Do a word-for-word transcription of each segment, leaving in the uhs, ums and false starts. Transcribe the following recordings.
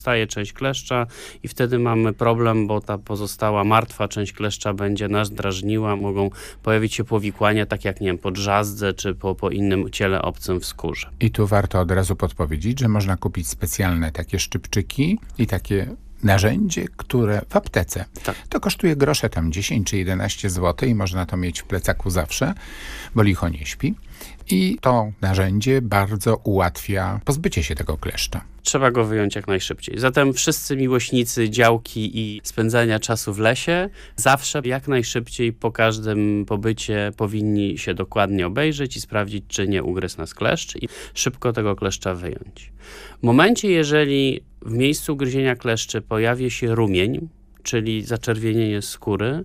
Staje część kleszcza i wtedy mamy problem, bo ta pozostała martwa część kleszcza będzie nas drażniła. Mogą pojawić się powikłania, tak jak, nie wiem, po drzazdze czy po, po innym ciele obcym w skórze. I tu warto od razu podpowiedzieć, że można kupić specjalne takie szczypczyki i takie narzędzie, które w aptece. Tak. To kosztuje grosze, tam dziesięć czy jedenaście złotych i można to mieć w plecaku zawsze, bo licho nie śpi. I to narzędzie bardzo ułatwia pozbycie się tego kleszcza. Trzeba go wyjąć jak najszybciej. Zatem wszyscy miłośnicy działki i spędzania czasu w lesie zawsze jak najszybciej po każdym pobycie powinni się dokładnie obejrzeć i sprawdzić, czy nie ugryzł nas kleszcz i szybko tego kleszcza wyjąć. W momencie, jeżeli w miejscu ugryzienia kleszczy pojawi się rumień, czyli zaczerwienienie skóry,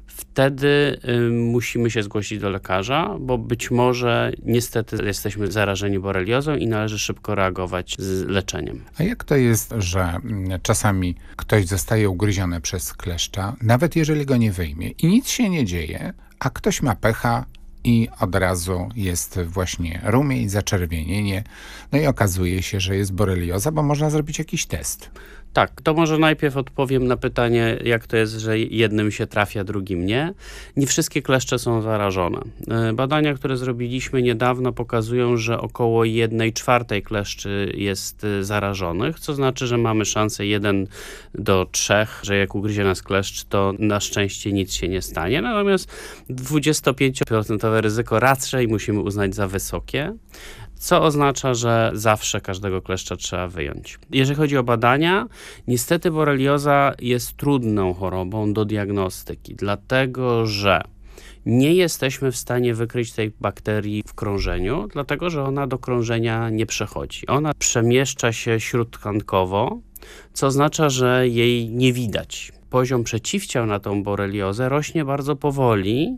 wtedy y, musimy się zgłosić do lekarza, bo być może niestety jesteśmy zarażeni boreliozą i należy szybko reagować z leczeniem. A jak to jest, że mm, czasami ktoś zostaje ugryziony przez kleszcza, nawet jeżeli go nie wyjmie i nic się nie dzieje, a ktoś ma pecha i od razu jest właśnie rumień, zaczerwienienie, no i okazuje się, że jest borelioza, bo można zrobić jakiś test. Tak, to może najpierw odpowiem na pytanie, jak to jest, że jednym się trafia, drugim nie. Nie wszystkie kleszcze są zarażone. Badania, które zrobiliśmy niedawno, pokazują, że około jednej czwartej kleszczy jest zarażonych, co znaczy, że mamy szansę jeden do trzech, że jak ugryzie nas kleszcz, to na szczęście nic się nie stanie. Natomiast dwudziestopięcioprocentowe ryzyko raczej musimy uznać za wysokie, co oznacza, że zawsze każdego kleszcza trzeba wyjąć. Jeżeli chodzi o badania, niestety borelioza jest trudną chorobą do diagnostyki, dlatego że nie jesteśmy w stanie wykryć tej bakterii w krążeniu, dlatego że ona do krążenia nie przechodzi. Ona przemieszcza się śródtkankowo, co oznacza, że jej nie widać. Poziom przeciwciał na tą boreliozę rośnie bardzo powoli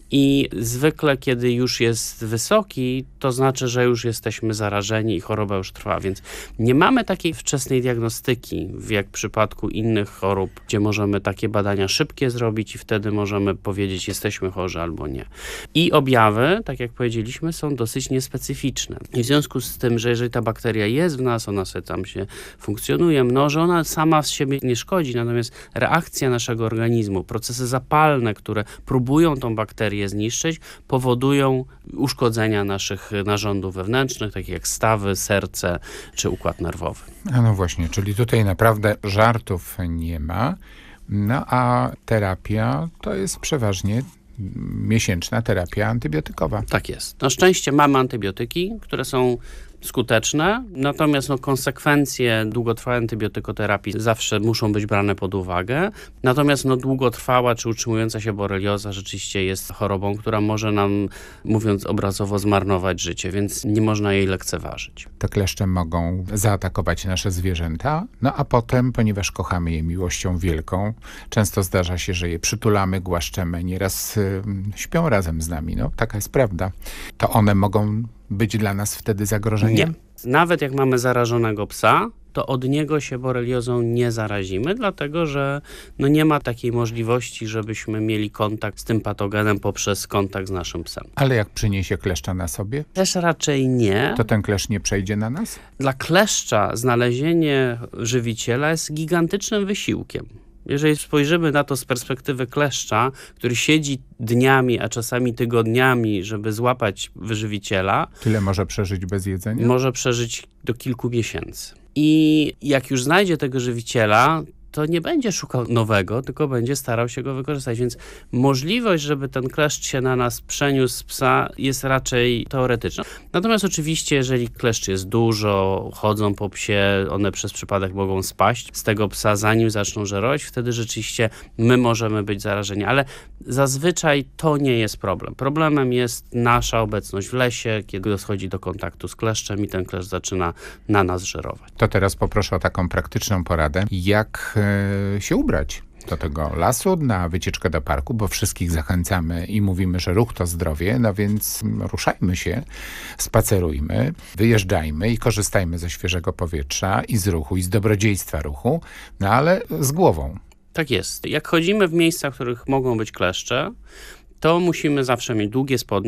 i zwykle, kiedy już jest wysoki, to znaczy, że już jesteśmy zarażeni i choroba już trwa, więc nie mamy takiej wczesnej diagnostyki, jak w przypadku innych chorób, gdzie możemy takie badania szybkie zrobić i wtedy możemy powiedzieć, jesteśmy chorzy albo nie. I objawy, tak jak powiedzieliśmy, są dosyć niespecyficzne. I w związku z tym, że jeżeli ta bakteria jest w nas, ona sobie tam się funkcjonuje, mnoży, ona sama z siebie nie szkodzi, natomiast reakcja naszego organizmu, procesy zapalne, które próbują tą bakterię zniszczyć, powodują uszkodzenia naszych narządów wewnętrznych, takich jak stawy, serce czy układ nerwowy. A no właśnie, czyli tutaj naprawdę żartów nie ma, no a terapia to jest przeważnie miesięczna terapia antybiotykowa. Tak jest. Na szczęście mamy antybiotyki, które są skuteczne, natomiast no, konsekwencje długotrwałej antybiotykoterapii zawsze muszą być brane pod uwagę. Natomiast no, długotrwała czy utrzymująca się borelioza rzeczywiście jest chorobą, która może nam, mówiąc obrazowo, zmarnować życie, więc nie można jej lekceważyć. Te kleszcze mogą zaatakować nasze zwierzęta, no a potem, ponieważ kochamy je miłością wielką, często zdarza się, że je przytulamy, głaszczemy, nieraz y, śpią razem z nami. No, taka jest prawda. To one mogą być dla nas wtedy zagrożeniem? Nie. Nawet jak mamy zarażonego psa, to od niego się boreliozą nie zarazimy, dlatego że no nie ma takiej możliwości, żebyśmy mieli kontakt z tym patogenem poprzez kontakt z naszym psem. Ale jak przyniesie kleszcza na sobie? Też raczej nie. To ten kleszcz nie przejdzie na nas? Dla kleszcza znalezienie żywiciela jest gigantycznym wysiłkiem. Jeżeli spojrzymy na to z perspektywy kleszcza, który siedzi dniami, a czasami tygodniami, żeby złapać wyżywiciela. Tyle może przeżyć bez jedzenia? Może przeżyć do kilku miesięcy. I jak już znajdzie tego żywiciela, to nie będzie szukał nowego, tylko będzie starał się go wykorzystać. Więc możliwość, żeby ten kleszcz się na nas przeniósł z psa, jest raczej teoretyczna. Natomiast oczywiście, jeżeli kleszcz jest dużo, chodzą po psie, one przez przypadek mogą spaść z tego psa, zanim zaczną żerować, wtedy rzeczywiście my możemy być zarażeni. Ale zazwyczaj to nie jest problem. Problemem jest nasza obecność w lesie, kiedy dochodzi do kontaktu z kleszczem i ten kleszcz zaczyna na nas żerować. To teraz poproszę o taką praktyczną poradę, jak się ubrać do tego lasu, na wycieczkę do parku, bo wszystkich zachęcamy i mówimy, że ruch to zdrowie, no więc ruszajmy się, spacerujmy, wyjeżdżajmy i korzystajmy ze świeżego powietrza i z ruchu, i z dobrodziejstwa ruchu, no ale z głową. Tak jest. Jak chodzimy w miejscach, w których mogą być kleszcze, to musimy zawsze mieć długie spodnie,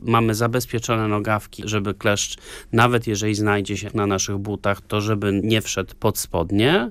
mamy zabezpieczone nogawki, żeby kleszcz, nawet jeżeli znajdzie się na naszych butach, to żeby nie wszedł pod spodnie.